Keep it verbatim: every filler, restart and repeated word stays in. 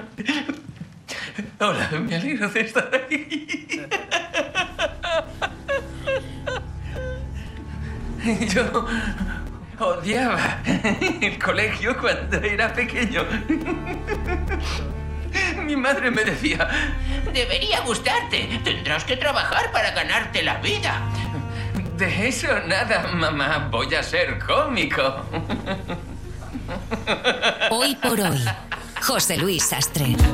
Hola, me alegro de estar aquí. Yo odiaba el colegio cuando era pequeño. Mi madre me decía, debería gustarte, tendrás que trabajar para ganarte la vida. De eso nada, mamá, voy a ser cómico. Hoy por hoy, José Luis Sastre.